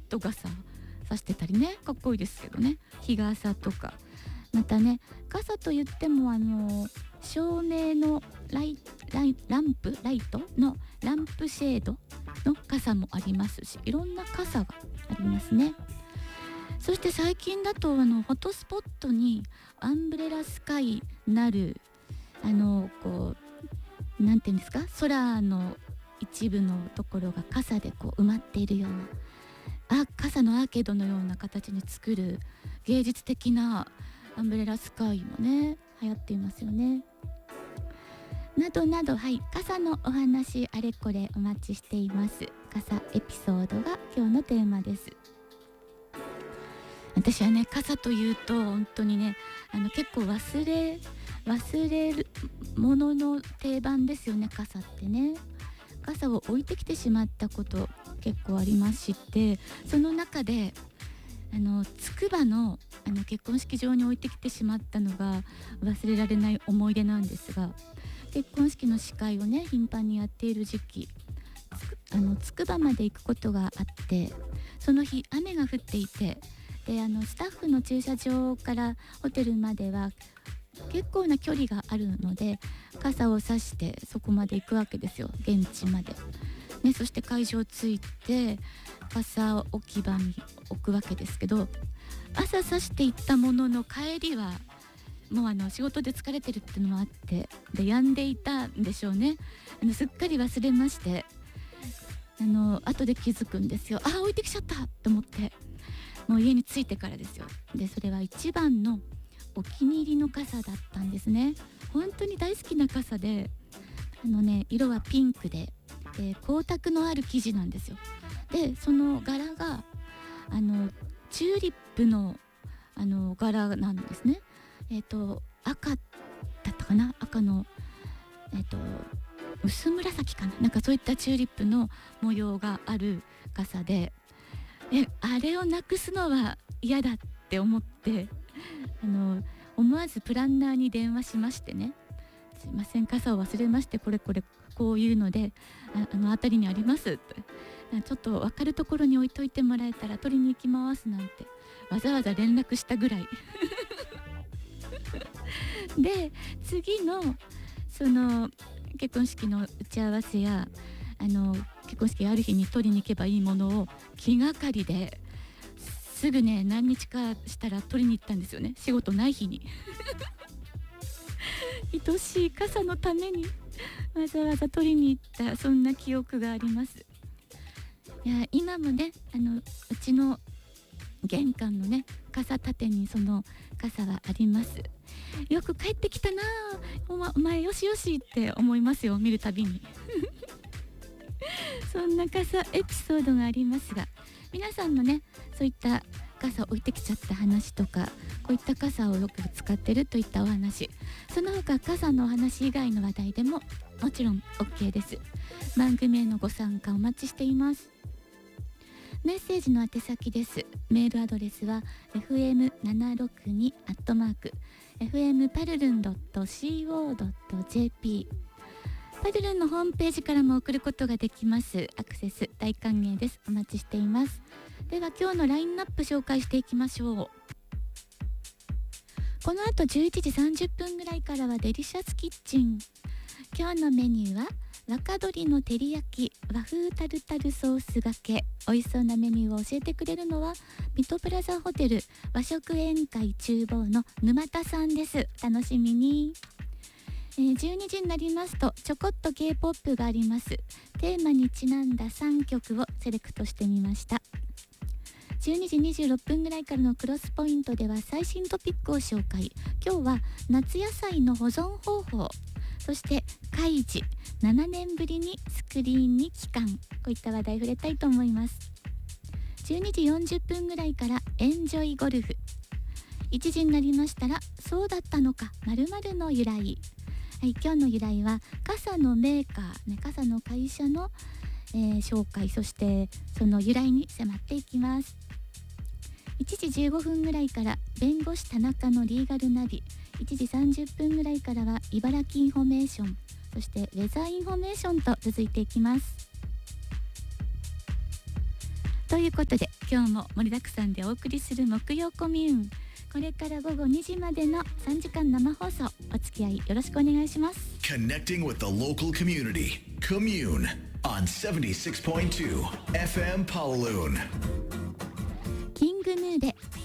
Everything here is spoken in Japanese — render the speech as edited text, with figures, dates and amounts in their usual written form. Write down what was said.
ト傘さしてたりね、かっこいいですけどね。日傘とか、またね、傘といっても照明のライトのランプシェードの傘もありますし、いろんな傘がありますね。そして最近だとフォトスポットにアンブレラスカイなるこうなんていうんですか、空の一部のところが傘でこう埋まっているような、傘のアーケードのような形に作る芸術的なアンブレラスカイもね流行っていますよね。などなど、はい、傘のお話あれこれお待ちしています。傘エピソードが今日のテーマです。私はね、傘というと本当にね、結構忘れるものの定番ですよね、傘ってね。傘を置いてきてしまったこと結構ありまして、その中でつくばの結婚式場に置いてきてしまったのが忘れられない思い出なんですが、結婚式の司会をね頻繁にやっている時期、つくばまで行くことがあって、その日雨が降っていて、でスタッフの駐車場からホテルまでは結構な距離があるので、傘を差してそこまで行くわけですよ、現地まで、ね。そして会場着いて傘置き場に置くわけですけど、朝差していったものの帰りはもう仕事で疲れてるってのもあって、で止んでいたんでしょうね。すっかり忘れまして、後で気づくんですよ。置いてきちゃったと思って、もう家に着いてからですよ。でそれは一番のお気に入りの傘だったんですね。本当に大好きな傘で、色はピンクで、光沢のある生地なんですよ。でその柄がチューリップの柄なんですね。赤だったかな、赤の薄紫かな、なんかそういったチューリップの模様がある傘で、あれをなくすのは嫌だって思って、思わずプランナーに電話しましてね、すいません、傘を忘れまして、こういうので辺りにありますって、ちょっと分かるところに置いといてもらえたら取りに行きますなんてわざわざ連絡したぐらいで次のその結婚式の打ち合わせや結婚式ある日に取りに行けばいいものを気がかりですぐね、何日かしたら取りに行ったんですよね、仕事ない日に愛しい傘のためにわざわざ取りに行った、そんな記憶があります。いや、今もねうちの玄関のね傘立てにその傘はあります。よく帰ってきたな、お前よしよしって思いますよ、見るたびにそんな傘エピソードがありますが、皆さんのねそういった傘を置いてきちゃった話とか、こういった傘をよく使ってるといったお話、その他傘のお話以外の話題でももちろん OK です。番組へのご参加お待ちしています。メッセージの宛先です。メールアドレスは fm762@fmparlun.co.jp、 パルルンのホームページからも送ることができます。アクセス大歓迎です。お待ちしています。では今日のラインナップ紹介していきましょう。この後11時30分ぐらいからはデリシャスキッチン。今日のメニューは若鶏の照り焼き和風タルタルソースがけ。美味しそうなメニューを教えてくれるのは水戸プラザホテル和食宴会厨房の沼田さんです。楽しみに。12時になりますとちょこっと K-POP があります。テーマにちなんだ3曲をセレクトしてみました。12時26分ぐらいからのクロスポイントでは最新トピックを紹介。今日は夏野菜の保存方法、そしてカイジ7年ぶりにスクリーンに帰還、こういった話題触れたいと思います。12時40分ぐらいからエンジョイゴルフ。1時になりましたらそうだったのか〇〇の由来。はい、今日の由来は傘のメーカー、ね、傘の会社の、紹介、そしてその由来に迫っていきます。1時15分ぐらいから弁護士田中のリーガルナビ。1時30分ぐらいからは茨城インフォメーション、そしてウェザーインフォメーションと続いていきます。 ということで今日も盛りだくさんでお送りする木曜コミューン、これから午後2時までの3時間生放送、お付き合いよろしくお願いします。 Connecting with the local community. Commune on 76.2 FM Pawaloon. キングヌーで